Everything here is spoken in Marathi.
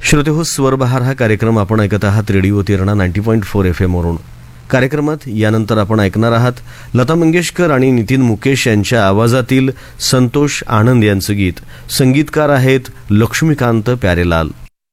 श्रोतेहो, स्वरबहार हा कार्यक्रम आपण ऐकत आहात रेडिओ तिरणा 90.4 FM वरून. कार्यक्रमात यानंतर आपण ऐकणार आहात लता मंगेशकर आणि नितीन मुकेश यांच्या आवाजातील संतोष आनंद यांचं गीत. संगीतकार आहेत लक्ष्मीकांत प्यारेलाल.